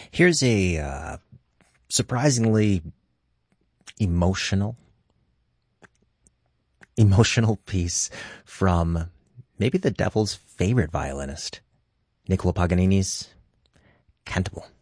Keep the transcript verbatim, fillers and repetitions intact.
Here's a uh, surprisingly emotional, emotional piece from maybe the devil's favorite violinist, Niccolo Paganini's Cantabile.